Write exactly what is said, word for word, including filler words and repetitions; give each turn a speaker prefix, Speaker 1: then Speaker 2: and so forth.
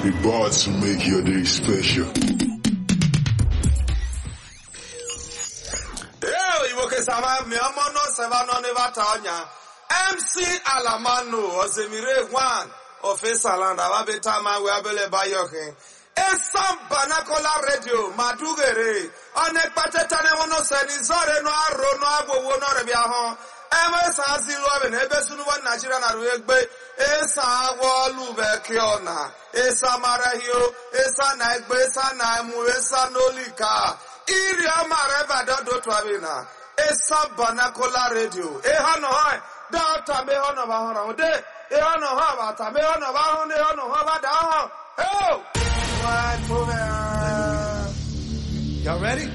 Speaker 1: We bought to make your day special.
Speaker 2: Yo, you can survive me. I'm on no seven on never tanya. M C Alamano, Ozemire one of Esaland, Ababeta man, we are Bele Bayoke. Esam Banakola Radio, Madugere, on a patetane one of Senizore, no arrow, no abo, no rebiahon. M S Azilo and Ebesun one Nigerian Arwegbe, Esa Walube Kiona, Esa Marahio, Esa Naigbe, Esa Naimu, Esa Nolika, Iria Mareva Dodo Twabina, Esa Banakola Radio, Ehanohai, Data Mehono Bahano de, Ehano Hava, Mehono Bahone, Ehano Hava down. Oh! Y'all ready?